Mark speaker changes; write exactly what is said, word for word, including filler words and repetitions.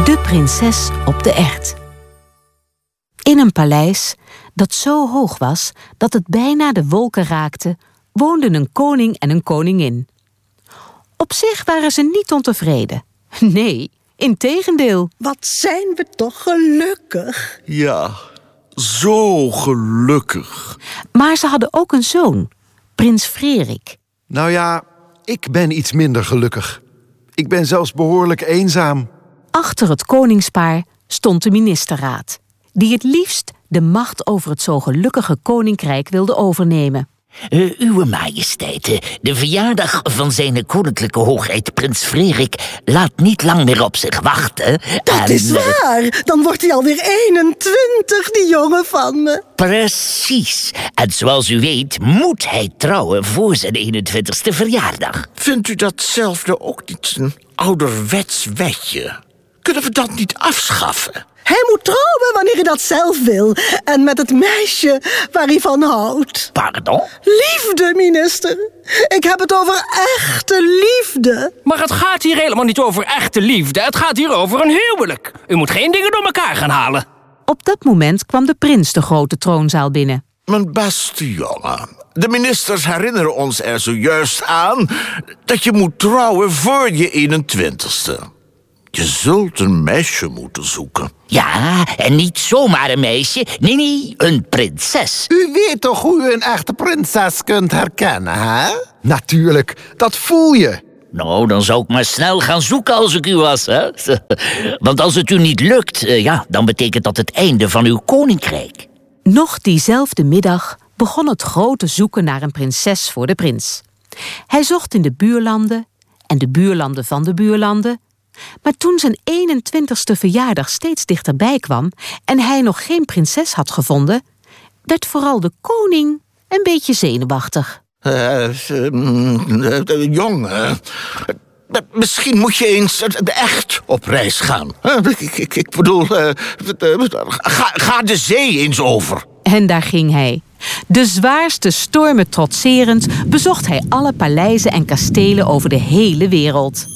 Speaker 1: De prinses op de ert. In een paleis dat zo hoog was dat het bijna de wolken raakte, woonden een koning en een koningin. Op zich waren ze niet ontevreden. Nee, integendeel.
Speaker 2: Wat zijn we toch gelukkig.
Speaker 3: Ja, zo gelukkig.
Speaker 1: Maar ze hadden ook een zoon, prins Frederik.
Speaker 4: Nou ja, ik ben iets minder gelukkig. Ik ben zelfs behoorlijk eenzaam.
Speaker 1: Achter het koningspaar stond de ministerraad, die het liefst de macht over het zo gelukkige koninkrijk wilde overnemen.
Speaker 5: Uh, uwe majesteit, uh, de verjaardag van zijn koninklijke hoogheid prins Frederik laat niet lang meer op zich wachten.
Speaker 2: Dat
Speaker 5: en,
Speaker 2: is waar. Dan wordt hij alweer eenentwintig, die jongen van me.
Speaker 5: Precies. En zoals u weet moet hij trouwen voor zijn eenentwintigste verjaardag.
Speaker 3: Vindt u datzelfde ook niet een ouderwets wetje? Kunnen we dat niet afschaffen?
Speaker 2: Hij moet trouwen wanneer hij dat zelf wil. En met het meisje waar hij van houdt.
Speaker 5: Pardon?
Speaker 2: Liefde, minister. Ik heb het over echte liefde.
Speaker 6: Maar het gaat hier helemaal niet over echte liefde. Het gaat hier over een huwelijk. U moet geen dingen door elkaar gaan halen.
Speaker 1: Op dat moment kwam de prins de grote troonzaal binnen.
Speaker 3: Mijn beste jongen, de ministers herinneren ons er zojuist aan dat je moet trouwen voor je eenentwintigste. Je zult een meisje moeten zoeken.
Speaker 5: Ja, en niet zomaar een meisje. Nee, nee, een prinses.
Speaker 7: U weet toch hoe u een echte prinses kunt herkennen, hè?
Speaker 4: Natuurlijk, dat voel je.
Speaker 5: Nou, dan zou ik maar snel gaan zoeken als ik u was, hè? Want als het u niet lukt, uh, ja, dan betekent dat het einde van uw koninkrijk.
Speaker 1: Nog diezelfde middag begon het grote zoeken naar een prinses voor de prins. Hij zocht in de buurlanden en de buurlanden van de buurlanden. Maar toen zijn eenentwintigste verjaardag steeds dichterbij kwam en hij nog geen prinses had gevonden, werd vooral de koning een beetje zenuwachtig.
Speaker 3: Uh, uh, uh, jongen, uh, misschien moet je eens uh, echt op reis gaan. Uh, ik, ik, ik bedoel, uh, uh, ga, ga de zee eens over.
Speaker 1: En daar ging hij. De zwaarste stormen trotserend bezocht hij alle paleizen en kastelen over de hele wereld.